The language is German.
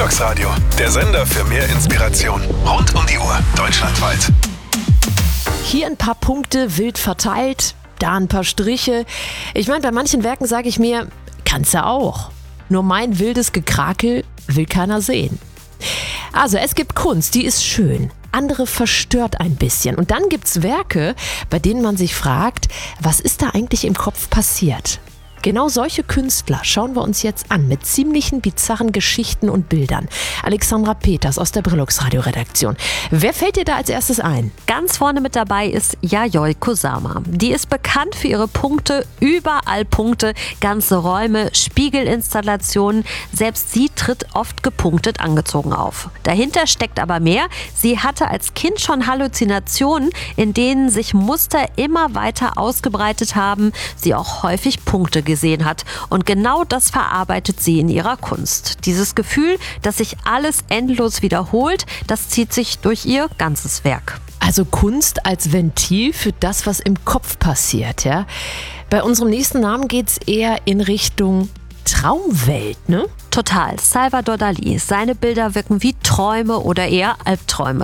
Brelox Radio, der Sender für mehr Inspiration. Rund um die Uhr, deutschlandweit. Hier ein paar Punkte wild verteilt, da ein paar Striche. Ich meine, bei manchen Werken sage ich mir, kannst du auch. Nur mein wildes Gekrakel will keiner sehen. Also es gibt Kunst, die ist schön. Andere verstört ein bisschen. Und dann gibt's Werke, bei denen man sich fragt, was ist da eigentlich im Kopf passiert? Genau solche Künstler schauen wir uns jetzt an mit ziemlichen bizarren Geschichten und Bildern. Alexandra Peters aus der Brelox Radio Redaktion. Wer fällt dir da als erstes ein? Ganz vorne mit dabei ist Yayoi Kusama. Die ist bekannt für ihre Punkte, überall Punkte, ganze Räume, Spiegelinstallationen. Selbst sie tritt oft gepunktet angezogen auf. Dahinter steckt aber mehr. Sie hatte als Kind schon Halluzinationen, in denen sich Muster immer weiter ausgebreitet haben, sie auch häufig Punkte gesehen hat. Und genau das verarbeitet sie in ihrer Kunst. Dieses Gefühl, dass sich alles endlos wiederholt, das zieht sich durch ihr ganzes Werk. Also Kunst als Ventil für das, was im Kopf passiert, ja? Bei unserem nächsten Namen geht's eher in Richtung Traumwelt, ne? Total. Salvador Dalí. Seine Bilder wirken wie Träume oder eher Albträume.